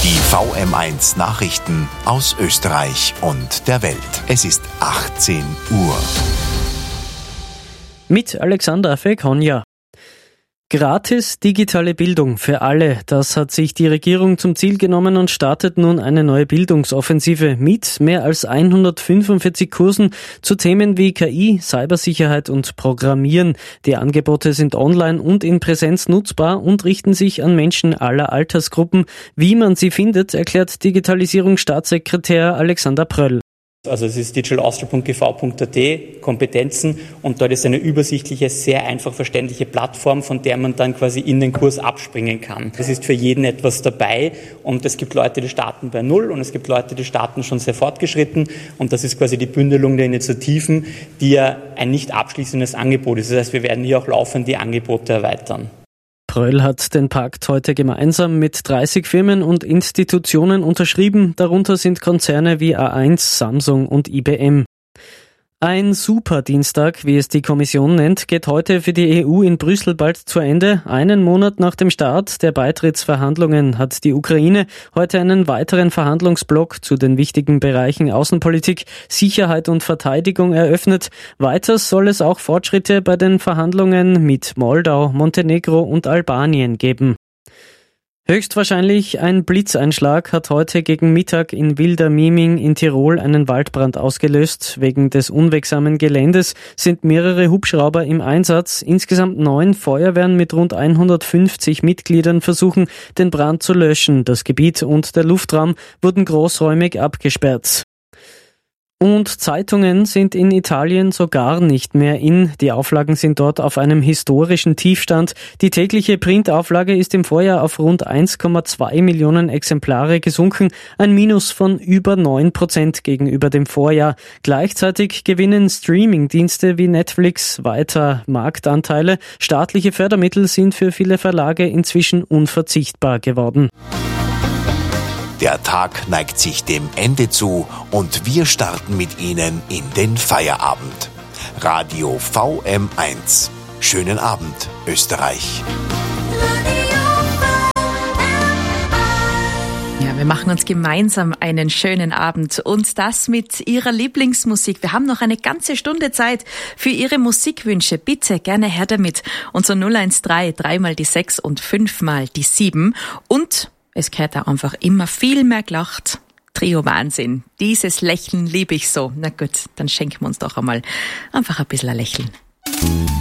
Die VM1 Nachrichten aus Österreich und der Welt. Es ist 18 Uhr. Mit Alexander Fekonja. Gratis digitale Bildung für alle, das hat sich die Regierung zum Ziel genommen und startet nun eine neue Bildungsoffensive mit mehr als 145 Kursen zu Themen wie KI, Cybersicherheit und Programmieren. Die Angebote sind online und in Präsenz nutzbar und richten sich an Menschen aller Altersgruppen. Wie man sie findet, erklärt Digitalisierungsstaatssekretär Alexander Pröll. Also es ist digitalaustria.gv.at, Kompetenzen, und dort ist eine übersichtliche, sehr einfach verständliche Plattform, von der man dann quasi in den Kurs abspringen kann. Es ist für jeden etwas dabei und es gibt Leute, die starten bei Null und es gibt Leute, die starten schon sehr fortgeschritten, und das ist quasi die Bündelung der Initiativen, die ja ein nicht abschließendes Angebot ist. Das heißt, wir werden hier auch laufend die Angebote erweitern. Pröll hat den Pakt heute gemeinsam mit 30 Firmen und Institutionen unterschrieben. Darunter sind Konzerne wie A1, Samsung und IBM. Ein Superdienstag, wie es die Kommission nennt, geht heute für die EU in Brüssel bald zu Ende. Einen Monat nach dem Start der Beitrittsverhandlungen hat die Ukraine heute einen weiteren Verhandlungsblock zu den wichtigen Bereichen Außenpolitik, Sicherheit und Verteidigung eröffnet. Weiters soll es auch Fortschritte bei den Verhandlungen mit Moldau, Montenegro und Albanien geben. Höchstwahrscheinlich ein Blitzeinschlag hat heute gegen Mittag in Wildermieming in Tirol einen Waldbrand ausgelöst. Wegen des unwegsamen Geländes sind mehrere Hubschrauber im Einsatz. Insgesamt 9 Feuerwehren mit rund 150 Mitgliedern versuchen, den Brand zu löschen. Das Gebiet und der Luftraum wurden großräumig abgesperrt. Und Zeitungen sind in Italien so gar nicht mehr in. Die Auflagen sind dort auf einem historischen Tiefstand. Die tägliche Printauflage ist im Vorjahr auf rund 1,2 Millionen Exemplare gesunken, ein Minus von über 9% gegenüber dem Vorjahr. Gleichzeitig gewinnen Streamingdienste wie Netflix weiter Marktanteile. Staatliche Fördermittel sind für viele Verlage inzwischen unverzichtbar geworden. Der Tag neigt sich dem Ende zu und wir starten mit Ihnen in den Feierabend. Radio VM1. Schönen Abend, Österreich. Ja, wir machen uns gemeinsam einen schönen Abend und das mit Ihrer Lieblingsmusik. Wir haben noch eine ganze Stunde Zeit für Ihre Musikwünsche. Bitte gerne her damit. Unser 013 3 mal die 6 und 5 mal die 7 und es gehört da einfach immer viel mehr gelacht. Trio Wahnsinn. Dieses Lächeln liebe ich so. Na gut, dann schenken wir uns doch einmal einfach ein bisschen ein Lächeln.